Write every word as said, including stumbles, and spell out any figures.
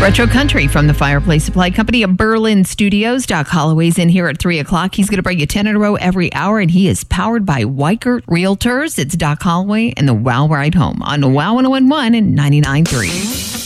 Retro Country from the Fireplace Supply Company of Berlin Studios. Doc Holloway's in here at three o'clock. He's going to bring you ten in a row every hour, and he is powered by Weichert Realtors. It's Doc Holloway and the Wow Ride Home on Wow one oh one and ninety-nine point three.